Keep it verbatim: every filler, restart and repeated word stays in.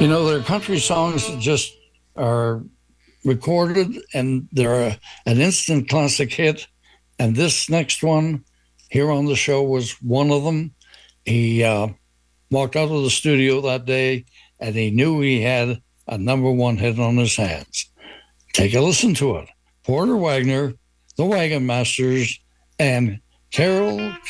You know, there are country songs that just are recorded and they're a, an instant classic hit. And this next one here on the show was one of them. He uh, walked out of the studio that day and he knew he had a number one hit on his hands. Take a listen to it. Porter Wagoner, the Wagon Masters, and Carol